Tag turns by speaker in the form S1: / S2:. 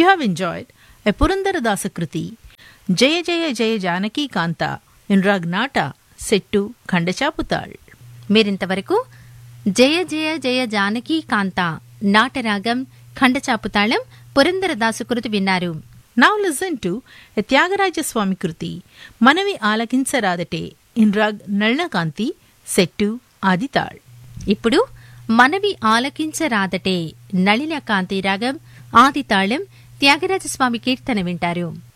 S1: have enjoyed a Purandaradasa Kruti, Jaya Jaya Jaya Janaki Kanta in Ragnata set to Khandachaputal.
S2: మీరింతవరకు జయ జయ జయ జానకీ కాంత నాటరాగం ఖండచాపుతాళం పురందరదాసు కృతి విన్నారు.
S1: Now listen to a Tyagaraja Swami Kruti, Manavi Alakinsaradate in Rag Nalnakanti set to Adital.
S2: ఇప్పుడు మనవి ఆలకించరాదటే నళిన కాంతి రాగం ఆదితాళం త్యాగరాజస్వామి కీర్తన వింటారు.